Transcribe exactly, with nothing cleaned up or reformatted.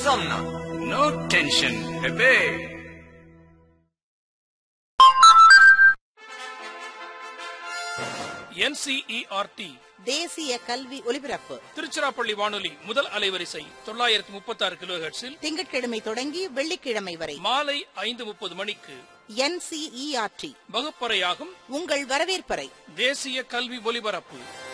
Somna. No tension. Hey. N C E R T தேசிய கல்வி ஒலிபரப்பு திருச்சிராப்பள்ளி வானொலி முதல் அலைவரிசை தொள்ளாயிரத்தி முப்பத்தி ஆறு கிலோ ஹெர்ட்ஸில் திங்கட்கிழமை தொடங்கி வெள்ளிக்கிழமை வரை மாலை ஐந்து முப்பது மணிக்கு N C E R T வகுப்பறையாகும் உங்கள் வரவேற்பறை தேசிய கல்வி ஒலிபரப்பு.